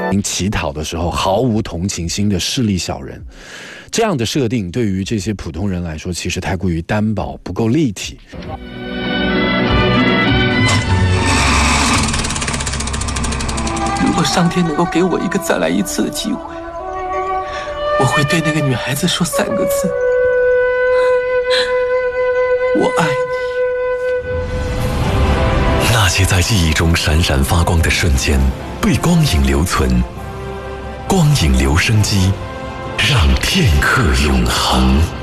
乞讨的时候毫无同情心的势利小人。这样的设定对于这些普通人来说，其实太过于单薄，不够立体。 如果上天能够给我一个再来一次的机会，我会对那个女孩子说3个字：我爱你。 那些在记忆中闪闪发光的瞬间，被光影留存，光影留声机，让片刻永恒。